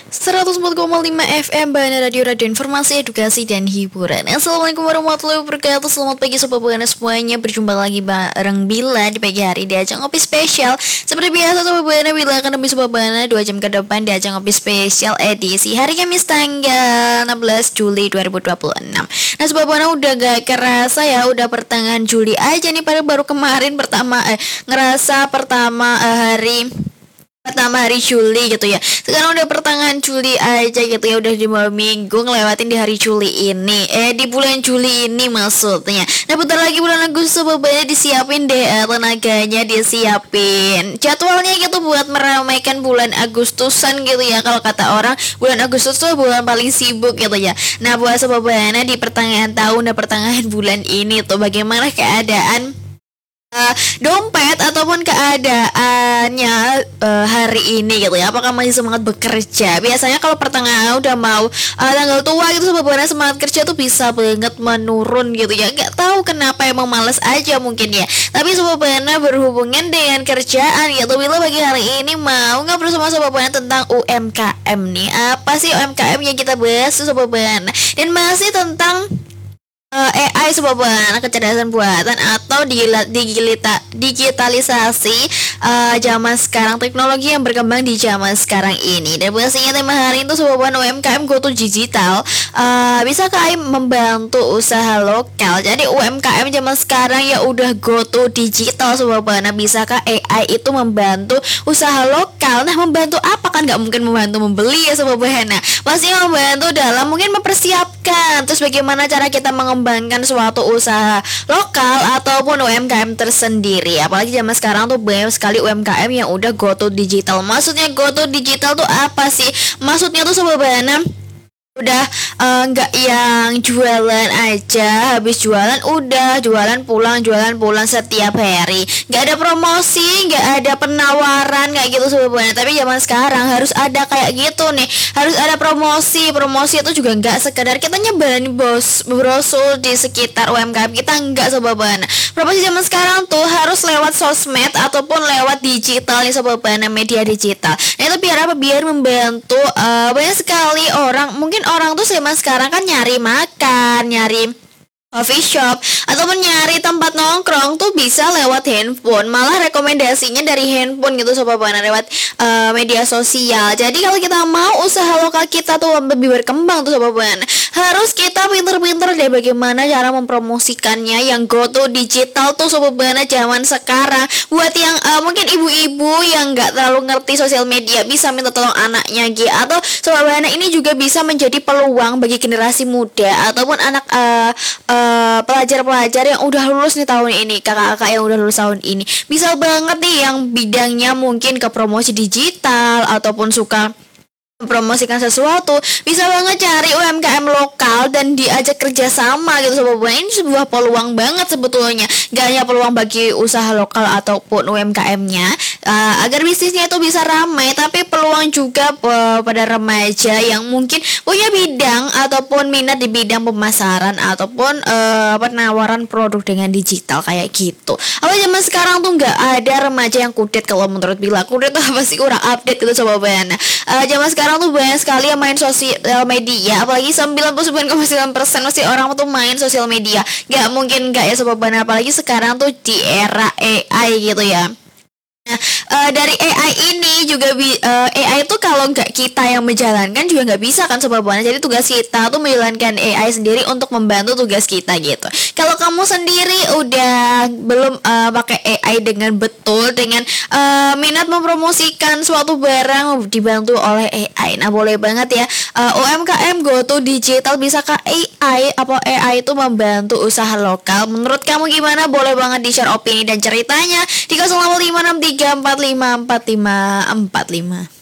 104,5 FM Bana Radio Informasi, Edukasi, dan Hiburan. Assalamualaikum warahmatullahi wabarakatuh. Selamat pagi Sobat Bana semuanya. Berjumpa lagi bareng Bila di pagi hari di ajang Ngopi Spesial. Seperti biasa Sobat Bana, Bila akan nemui Sobat Bana 2 jam ke depan di ajang Ngopi Spesial edisi hari Kamis tanggal 16 Juli 2026. Nah Sobat Bana, udah gak kerasa ya, udah pertengahan Juli aja nih. Padahal baru kemarin ngerasa pertama hari Juli gitu ya. Sekarang udah pertengahan Juli aja gitu ya. Udah di malam minggu ngelewatin di hari Juli ini. Di bulan Juli ini maksudnya. Nah bentar lagi bulan Agustus banyak disiapin deh, tenaganya disiapin. Jadwalnya gitu buat meramaikan bulan Agustusan gitu ya. Kalau kata orang bulan Agustus tuh bulan paling sibuk gitu ya. Nah buat Sobat Bana di pertengahan tahun dan pertengahan bulan ini tuh bagaimana keadaan dompet ataupun keadaannya hari ini gitu ya. Apakah masih semangat bekerja? Biasanya kalau pertengahan udah mau tanggal tua gitu sebenarnya semangat kerja tuh bisa banget menurun gitu ya. Gak tahu kenapa, emang males aja mungkin ya. Tapi sebenarnya berhubungan dengan kerjaan gitu. Bila bagi hari ini mau ngobrol sama sebenarnya tentang UMKM nih. Apa sih UMKM yang kita bahas sebenarnya? Dan masih tentang AI sebuah kecerdasan buatan atau digitalisasi zaman sekarang, teknologi yang berkembang di zaman sekarang ini. Dan biasanya tema hari itu sebuah UMKM go to digital, bisa AI membantu usaha lokal. Jadi UMKM zaman sekarang ya udah go to digital sebuah. Bisakah AI itu membantu usaha lokal? Nah membantu apa, kan nggak mungkin membantu membeli ya sebuah. Nah pasti membantu dalam mungkin mempersiapkan terus bagaimana cara kita mengembangkan suatu usaha lokal ataupun UMKM tersendiri. Apalagi zaman sekarang tuh banyak sekali UMKM yang udah go to digital. Maksudnya go to digital tuh apa sih? Maksudnya tuh Sobat Bana udah nggak yang jualan aja, habis jualan udah jualan pulang setiap hari, nggak ada promosi, nggak ada penawaran kayak gitu sebenarnya. Tapi zaman sekarang harus ada kayak gitu nih, harus ada promosi itu juga nggak sekedar kita nyebarin brosur di sekitar UMKM kita, nggak sebenarnya. Promosi zaman sekarang tuh harus lewat sosmed ataupun lewat digital nih sebenarnya, media digital. Nah itu biar apa? Biar membantu banyak sekali orang tuh zaman sekarang kan nyari makan, nyari coffee shop ataupun nyari tempat nongkrong tuh bisa lewat handphone. Malah rekomendasinya dari handphone gitu Sobat Bana, lewat media sosial. Jadi kalau kita mau usaha lokal kita tuh lebih berkembang tuh Sobat Bana, harus kita pinter-pinter deh bagaimana cara mempromosikannya yang go to digital tuh Sobat Bana zaman sekarang. Buat yang mungkin ibu-ibu yang nggak terlalu ngerti sosial media, bisa minta tolong anaknya gitu. Atau Sobat Bana ini juga bisa menjadi peluang bagi generasi muda ataupun anak pelajar-pelajar yang udah lulus nih tahun ini, kakak-kakak yang udah lulus tahun ini, bisa banget nih yang bidangnya mungkin ke promosi digital ataupun suka mempromosikan sesuatu, bisa banget cari UMKM lokal dan diajak kerja sama gitu Sobat Bana. Ini sebuah peluang banget sebetulnya, gak hanya peluang bagi usaha lokal ataupun UMKM-nya agar bisnisnya itu bisa ramai, tapi peluang juga pada remaja yang mungkin punya bidang ataupun minat di bidang pemasaran ataupun penawaran produk dengan digital kayak gitu. Apa zaman sekarang tuh nggak ada remaja yang kudet. Kalau menurut Bila, kudet tuh apa sih, kurang update gitu Sobat Bana. Zaman sekarang tuh banyak sekali yang main sosial media, apalagi 99,9% masih orang tuh main sosial media. Gak mungkin gak ya Sobat Bana, apalagi sekarang tuh di era AI gitu ya. Nah, dari AI ini juga AI itu kalau nggak kita yang menjalankan juga nggak bisa kan Sobat Bana. Jadi tugas kita tuh menjalankan AI sendiri untuk membantu tugas kita gitu. Kalau kamu sendiri udah belum pakai AI dengan betul, dengan minat mempromosikan suatu barang dibantu oleh AI, nah boleh banget ya UMKM go to digital. Bisakah AI itu membantu usaha lokal? Menurut kamu gimana? Boleh banget di share opini dan ceritanya di 085634545545.